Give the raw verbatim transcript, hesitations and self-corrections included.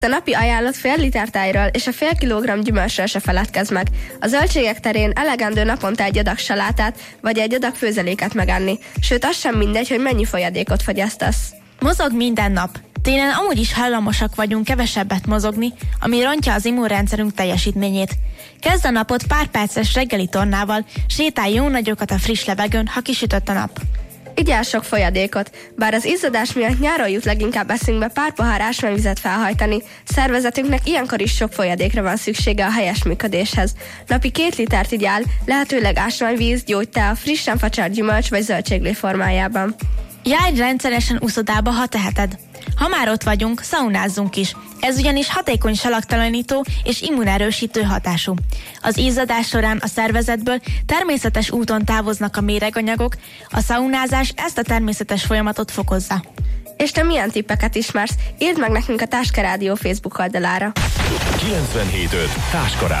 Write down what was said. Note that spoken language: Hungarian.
A napi ajánlott fél liter tejről és a fél kilogramm gyümölcsről se feledkezz meg. A zöldségek terén elegendő naponta egy adag salátát vagy egy adag főzeléket megenni, sőt az sem mindegy, hogy mennyi folyadékot fogyasztasz. Mozog minden nap. Télen amúgy is hajlamosak vagyunk kevesebbet mozogni, ami rontja az immunrendszerünk teljesítményét. Kezd a napot pár perces reggeli tornával, sétálj jó nagyokat a friss levegőn, ha kisütött a nap. Igyál sok folyadékot, bár az izzadás miatt nyáron jut leginkább eszünkbe pár pohár ásványvizet felhajtani, szervezetünknek ilyenkor is sok folyadékra van szüksége a helyes működéshez. Napi két litert igyál, lehetőleg ásványvíz, gyógytea, frissen facsart gyümölcs vagy zöldséglé formájában. Járj rendszeresen uszodába, ha teheted. Ha már ott vagyunk, szaunázzunk is. Ez ugyanis hatékony salaktalanító és immunerősítő hatású. Az izzadás során a szervezetből természetes úton távoznak a méreganyagok, a szaunázás ezt a természetes folyamatot fokozza. És te milyen tippeket ismersz? Írd meg nekünk a Táska Rádió Facebook oldalára. kilencvenhét öt Táska Rádió.